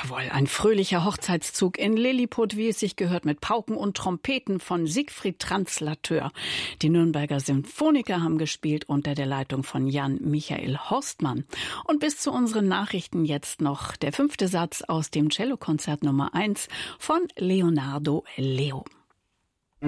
Jawohl, ein fröhlicher Hochzeitszug in Lilliput, wie es sich gehört, mit Pauken und Trompeten von Siegfried Translateur. Die Nürnberger Symphoniker haben gespielt unter der Leitung von Jan Michael Horstmann. Und bis zu unseren Nachrichten jetzt noch der 5. Satz aus dem Cellokonzert Nummer 1 von Leonardo Leo.